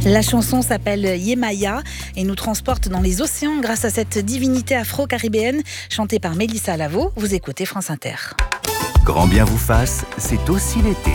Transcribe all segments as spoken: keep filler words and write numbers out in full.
La chanson s'appelle Yemaya et nous transporte dans les océans grâce à cette divinité afro-caribéenne chantée par Mélissa Lavo. Vous écoutez France Inter. Grand bien vous fasse, c'est aussi l'été.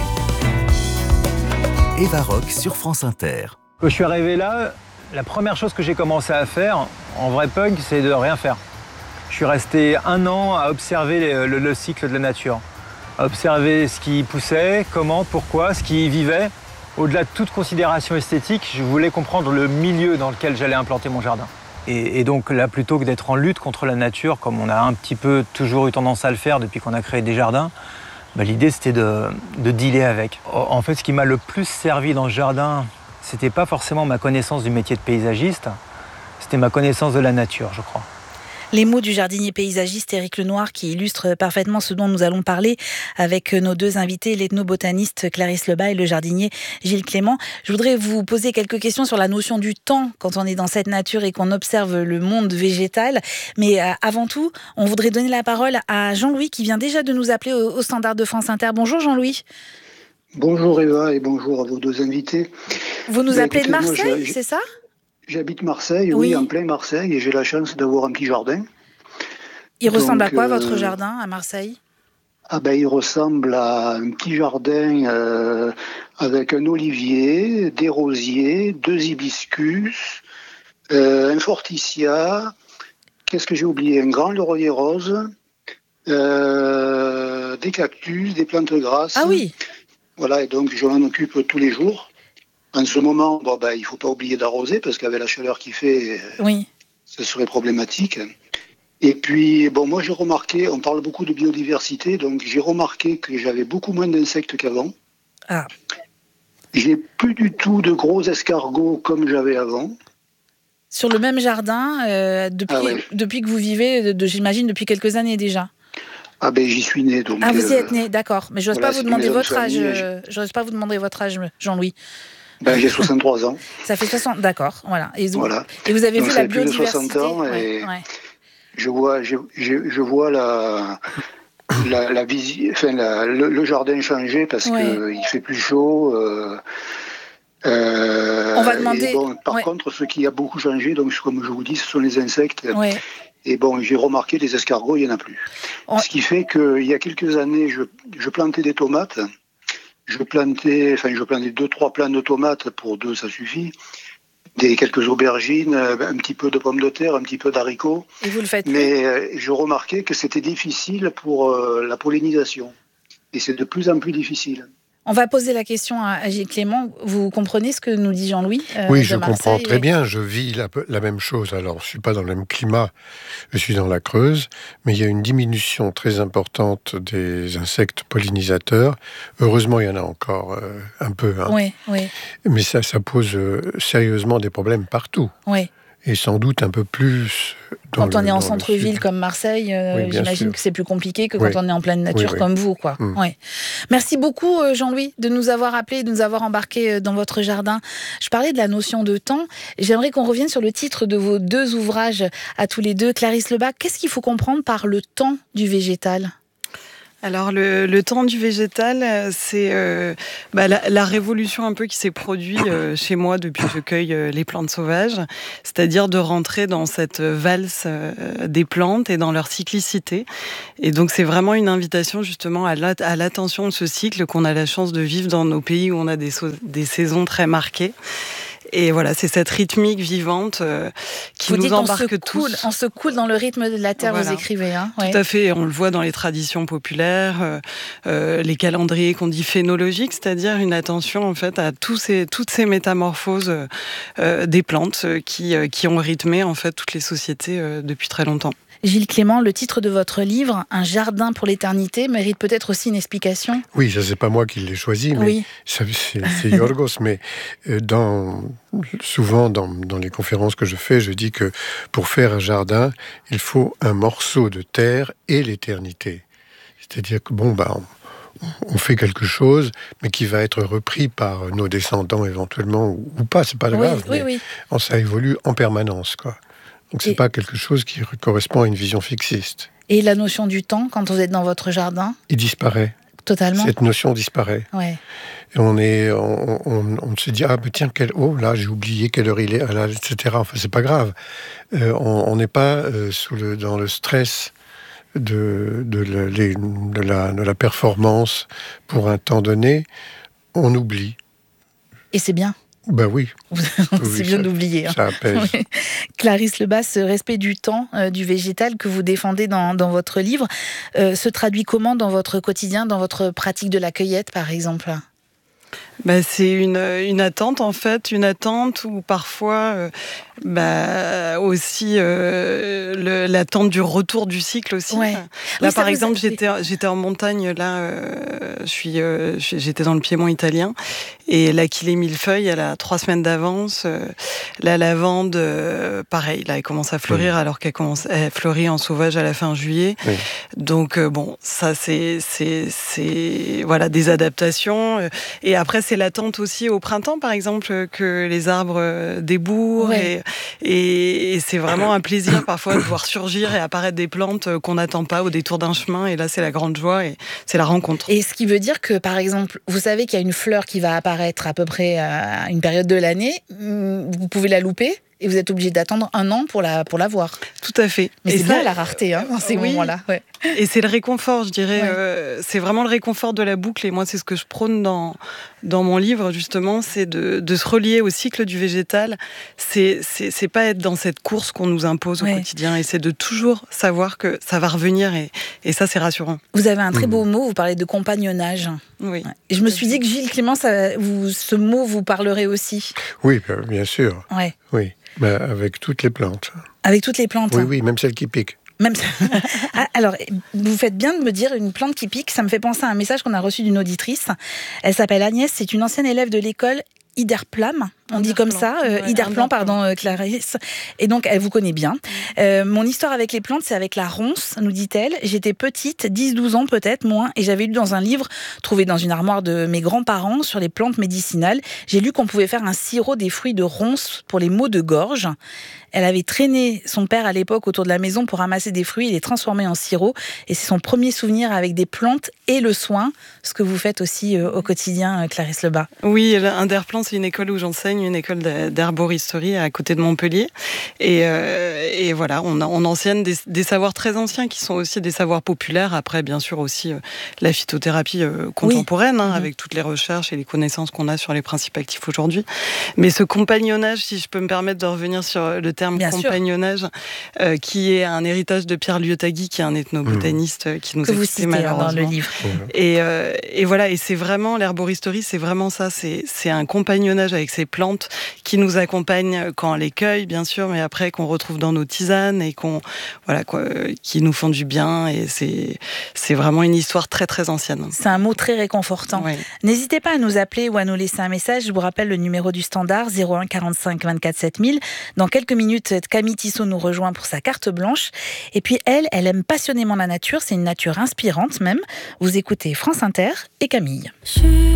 Eva Rock sur France Inter. Quand je suis arrivé là, la première chose que j'ai commencé à faire, en vrai punk, c'est de rien faire. Je suis resté un an à observer le, le, le cycle de la nature. À observer ce qui poussait, comment, pourquoi, ce qui y vivait. Au-delà de toute considération esthétique, je voulais comprendre le milieu dans lequel j'allais implanter mon jardin. Et, et donc là, plutôt que d'être en lutte contre la nature, comme on a un petit peu toujours eu tendance à le faire depuis qu'on a créé des jardins, bah, l'idée c'était de, de dealer avec. En fait, ce qui m'a le plus servi dans ce jardin, c'était pas forcément ma connaissance du métier de paysagiste, c'était ma connaissance de la nature, je crois. Les mots du jardinier paysagiste Éric Lenoir qui illustrent parfaitement ce dont nous allons parler avec nos deux invités, l'ethnobotaniste Clarisse Lebas et le jardinier Gilles Clément. Je voudrais vous poser quelques questions sur la notion du temps quand on est dans cette nature et qu'on observe le monde végétal. Mais avant tout, on voudrait donner la parole à Jean-Louis qui vient déjà de nous appeler au, au standard de France Inter. Bonjour Jean-Louis. Bonjour Eva et bonjour à vos deux invités. Vous nous bah, appelez écoutez, de Marseille, moi, c'est ça ? J'habite Marseille, oui, oui, en plein Marseille, et j'ai la chance d'avoir un petit jardin. Il Donc, ressemble à quoi, euh, votre jardin, à Marseille ? Ah ben, il ressemble à un petit jardin euh, avec un olivier, des rosiers, deux hibiscus, euh, un forsythia, qu'est-ce que j'ai oublié ? Un grand laurier rose, euh, des cactus, des plantes grasses. Ah oui. Voilà, et donc je m'en occupe tous les jours. En ce moment, bon, ben, il ne faut pas oublier d'arroser, parce qu'avec la chaleur qu'il fait, oui, ce serait problématique. Et puis, bon, moi j'ai remarqué, on parle beaucoup de biodiversité, donc j'ai remarqué que j'avais beaucoup moins d'insectes qu'avant. Ah. J'ai plus du tout de gros escargots comme j'avais avant. Sur le même jardin, euh, depuis, ah ouais. depuis que vous vivez, de, de, j'imagine depuis quelques années déjà. Ah ben j'y suis né donc. Ah vous y êtes né, d'accord. Mais j'ose voilà, pas vous demander votre âge. Famille, euh, j'ose pas vous demander votre âge, Jean-Louis. Ben, j'ai soixante-trois ans. Ça fait soixante, d'accord, voilà. Et vous, voilà. Et vous avez donc, vu la biodiversité. Plus de soixante ans et ouais, ouais. je vois, je, je, je vois la, la, la visi... enfin, la, le, le jardin changer parce ouais. qu'il fait plus chaud. Euh, euh, On va demander. Bon, par ouais. contre, ce qui a beaucoup changé, donc comme je vous dis, ce sont les insectes. Ouais. Et bon, j'ai remarqué les escargots, il n'y en a plus. On... Ce qui fait qu'il y a quelques années, je, je plantais des tomates. Je plantais, enfin, je plantais deux, trois plants de tomates, pour deux, ça suffit. Des quelques aubergines, un petit peu de pommes de terre, un petit peu d'haricots. Et vous le faites plus ? Mais euh, je remarquais que c'était difficile pour euh, la pollinisation. Et c'est de plus en plus difficile. On va poser la question à Gilles Clément. Vous comprenez ce que nous dit Jean-Louis euh, Oui, je Marseille, comprends très et... bien. Je vis la, la même chose. Alors, je ne suis pas dans le même climat. Je suis dans la Creuse. Mais il y a une diminution très importante des insectes pollinisateurs. Heureusement, il y en a encore euh, un peu. Hein. Oui, oui. Mais ça, ça pose euh, sérieusement des problèmes partout. Oui. Et sans doute un peu plus... Quand le, on est en centre-ville comme Marseille, euh, oui, j'imagine sûr. que c'est plus compliqué que oui. quand on est en pleine nature oui, oui. comme vous, quoi. Mm. Ouais. Merci beaucoup, Jean-Louis, de nous avoir appelés, de nous avoir embarqués dans votre jardin. Je parlais de la notion de temps. J'aimerais qu'on revienne sur le titre de vos deux ouvrages à tous les deux. Clarisse Lebas, qu'est-ce qu'il faut comprendre par le temps du végétal ? Alors le, le temps du végétal, c'est euh, bah, la, la révolution un peu qui s'est produite euh, chez moi depuis que je cueille euh, les plantes sauvages, c'est-à-dire de rentrer dans cette valse euh, des plantes et dans leur cyclicité. Et donc c'est vraiment une invitation justement à, la, à l'attention de ce cycle qu'on a la chance de vivre dans nos pays où on a des, so- des saisons très marquées. Et voilà, c'est cette rythmique vivante euh, qui vous nous dites embarque on se tous. Coule, on se coule dans le rythme de la terre, voilà. Vous écrivez. Hein Tout ouais. à fait, on le voit dans les traditions populaires, euh, euh, les calendriers qu'on dit phénologiques, c'est-à-dire une attention en fait à tous ces, toutes ces métamorphoses euh, des plantes euh, qui, euh, qui ont rythmé en fait toutes les sociétés euh, depuis très longtemps. Gilles Clément, le titre de votre livre, Un jardin pour l'éternité, mérite peut-être aussi une explication. Oui, ça c'est pas moi qui l'ai choisi, mais oui. ça, c'est, c'est Yorgos. mais dans, souvent dans, dans les conférences que je fais, je dis que pour faire un jardin, il faut un morceau de terre et l'éternité. C'est-à-dire que bon, bah, on, on fait quelque chose, mais qui va être repris par nos descendants éventuellement ou, ou pas, c'est pas oui, grave. Oui, mais oui. Ça évolue en permanence, quoi. Donc, c'est et... pas quelque chose qui correspond à une vision fixiste. Et la notion du temps, quand vous êtes dans votre jardin ? Il disparaît. Totalement. Cette notion disparaît. Ouais. Et on, est, on, on, on se dit, ah ben tiens, quelle, oh là, j'ai oublié quelle heure il est, ah, là, et cetera. Enfin, c'est pas grave. Euh, on n'est pas euh, sous le, dans le stress de, de, la, les, de, la, de la performance pour un temps donné. On oublie. Et c'est bien. Ben oui. c'est oui, bien ça, d'oublier. Hein. Ça apaise. Oui. Clarisse Lebas, ce respect du temps euh, du végétal que vous défendez dans, dans votre livre euh, se traduit comment dans votre quotidien, dans votre pratique de la cueillette, par exemple ? Bah, c'est une, une attente en fait, une attente où parfois euh, bah, aussi euh, le, l'attente du retour du cycle aussi. Ouais. Là oui, par exemple a... j'étais, j'étais en montagne, là euh, je suis, euh, j'étais dans le Piémont italien et l'Achillée millefeuille elle a trois semaines d'avance. Euh, la lavande euh, pareil, là elle commence à fleurir oui. alors qu'elle commence, elle fleurit en sauvage à la fin juillet. Oui. Donc euh, bon ça c'est, c'est, c'est voilà, des adaptations et après c'est l'attente aussi au printemps, par exemple, que les arbres débourrent. Ouais. Et, et, et c'est vraiment un plaisir parfois de voir surgir et apparaître des plantes qu'on n'attend pas au détour d'un chemin. Et là, c'est la grande joie et c'est la rencontre. Et ce qui veut dire que, par exemple, vous savez qu'il y a une fleur qui va apparaître à peu près à une période de l'année. Vous pouvez la louper et vous êtes obligé d'attendre un an pour la, pour la voir. Tout à fait. Mais et c'est ça, bien la rareté hein, dans ces oui. moments-là. Ouais. Et c'est le réconfort, je dirais. Ouais. Euh, c'est vraiment le réconfort de la boucle. Et moi, c'est ce que je prône dans, dans mon livre, justement, c'est de, de se relier au cycle du végétal. C'est, c'est, c'est pas être dans cette course qu'on nous impose au ouais. quotidien. Et c'est de toujours savoir que ça va revenir. Et, et ça, c'est rassurant. Vous avez un très beau mmh. mot, vous parlez de compagnonnage. Oui. Et je me suis dit que Gilles Clément, ça, vous, ce mot vous parlerait aussi. Oui, bien sûr. Ouais. Oui. Ben, avec toutes les plantes. Avec toutes les plantes. Oui, oui, même celles qui piquent. Même ah, alors, vous faites bien de me dire une plante qui pique. Ça me fait penser à un message qu'on a reçu d'une auditrice. Elle s'appelle Agnès, c'est une ancienne élève de l'école Iderplam, on dit comme ça, euh, ouais, Iderplan, pardon, euh, Clarisse. Et donc, elle vous connaît bien. Euh, mon histoire avec les plantes, c'est avec la ronce, nous dit-elle. J'étais petite, dix douze ans peut-être, moins, et j'avais lu dans un livre trouvé dans une armoire de mes grands-parents sur les plantes médicinales. J'ai lu qu'on pouvait faire un sirop des fruits de ronce pour les maux de gorge. Elle avait traîné son père à l'époque autour de la maison pour ramasser des fruits et les transformer en sirop. Et c'est son premier souvenir avec des plantes et le soin, ce que vous faites aussi euh, au quotidien, Clarisse Lebas. Oui, Iderplan, c'est une école où j'enseigne, une école d'herboristerie à côté de Montpellier. Et, euh, et voilà, on, on enseigne des, des savoirs très anciens qui sont aussi des savoirs populaires. Après, bien sûr, aussi euh, la phytothérapie euh, contemporaine, oui. hein, mmh. avec toutes les recherches et les connaissances qu'on a sur les principes actifs aujourd'hui. Mais ce compagnonnage, si je peux me permettre de revenir sur le terme Bien compagnonnage, euh, qui est un héritage de Pierre Liotagui, qui est un ethnobotaniste mmh. qui nous que a vous quittés citez malheureusement. Dans le livre. Mmh. Et, euh, et voilà, et c'est vraiment l'herboristerie, c'est vraiment ça, c'est, c'est un compagnonnage avec ces plantes qui nous accompagnent quand on les cueille, bien sûr, mais après qu'on retrouve dans nos tisanes et qu'on, voilà, quoi, qui nous font du bien. Et c'est, c'est vraiment une histoire très très ancienne. C'est un mot très réconfortant. Ouais. N'hésitez pas à nous appeler ou à nous laisser un message. Je vous rappelle le numéro du standard zéro un quarante-cinq vingt-quatre sept mille. Dans quelques minutes, Camille Tissot nous rejoint pour sa carte blanche. Et puis elle, elle aime passionnément la nature. C'est une nature inspirante même. Vous écoutez France Inter et Camille.